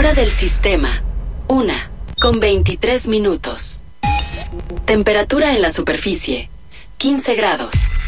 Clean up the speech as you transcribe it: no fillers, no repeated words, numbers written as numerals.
Hora del sistema, 1:23. Temperatura en la superficie, 15 grados.